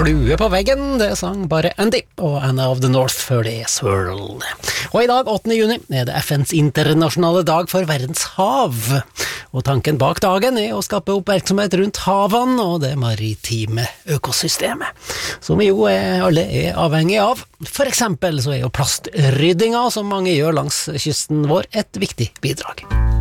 flue på veggen, det sang bare Andy og Anna of the North før det Swirl. Og i dag, 8. juni, er det FNs internasjonale dag for verdens hav. Og tanken bak dagen er å skape oppmerksomhet rundt havene og det maritime økosystemet, som vi jo alle er avhengig av. For eksempel så er jo plastryddinga, som mange gjør langs kysten vår, et viktig bidrag.